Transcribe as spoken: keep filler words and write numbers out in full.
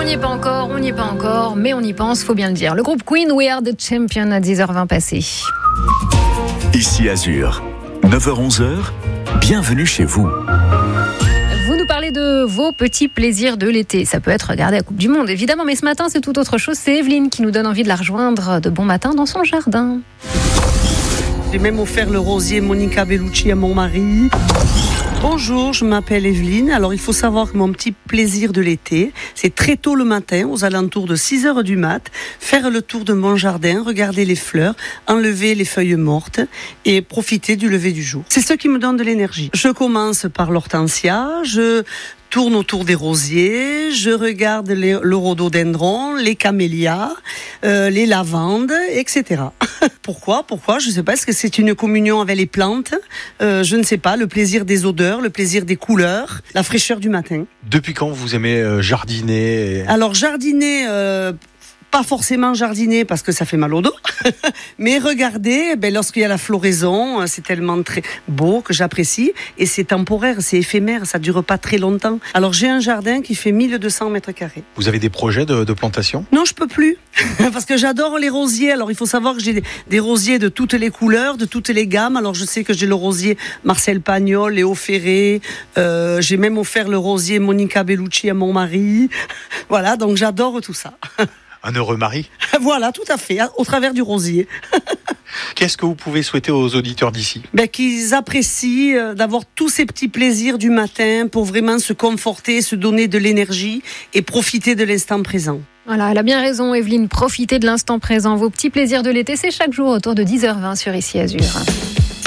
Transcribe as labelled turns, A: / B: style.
A: On n'y est pas encore, on n'y est pas encore, mais on y pense, faut bien le dire. Le groupe Queen, We Are the Champion à dix heures vingt passées.
B: Ici Azur, neuf heures onze, bienvenue chez vous.
A: Vous nous parlez de vos petits plaisirs de l'été. Ça peut être regarder la Coupe du Monde, évidemment, mais ce matin, c'est tout autre chose. C'est Evelyne qui nous donne envie de la rejoindre de bon matin dans son jardin.
C: J'ai même offert le rosier Monica Bellucci à mon mari. Bonjour, je m'appelle Evelyne. Alors, il faut savoir que mon petit plaisir de l'été, c'est très tôt le matin, aux alentours de six heures du mat, faire le tour de mon jardin, regarder les fleurs, enlever les feuilles mortes et profiter du lever du jour. C'est ce qui me donne de l'énergie. Je commence par l'hortensia, je tourne autour des rosiers, je regarde les, le rhododendron, les camélias, euh, les lavandes, et cetera. Pourquoi Pourquoi Je ne sais pas. Est-ce que c'est une communion avec les plantes euh, Je ne sais pas. Le plaisir des odeurs, le plaisir des couleurs, la fraîcheur du matin.
D: Depuis quand vous aimez euh, jardiner et...
C: Alors jardiner... Euh, Pas forcément jardiner parce que ça fait mal au dos, mais regardez, ben, lorsqu'il y a la floraison, c'est tellement très beau que j'apprécie et c'est temporaire, c'est éphémère, ça dure pas très longtemps. Alors j'ai un jardin qui fait mille deux cents mètres carrés.
D: Vous avez des projets de, de plantation ?
C: Non, je peux plus parce que j'adore les rosiers. Alors il faut savoir que j'ai des, des rosiers de toutes les couleurs, de toutes les gammes. Alors je sais que j'ai le rosier Marcel Pagnol, Léo Ferré. Euh, j'ai même offert le rosier Monica Bellucci à mon mari. Voilà, donc j'adore tout ça.
D: Un heureux mari.
C: Voilà, tout à fait, au travers du rosier.
D: Qu'est-ce que vous pouvez souhaiter aux auditeurs d'ici ?
C: Ben, qu'ils apprécient d'avoir tous ces petits plaisirs du matin pour vraiment se conforter, se donner de l'énergie et profiter de l'instant présent.
A: Voilà, elle a bien raison, Evelyne. Profitez de l'instant présent. Vos petits plaisirs de l'été, c'est chaque jour autour de dix heures vingt sur Ici Azur.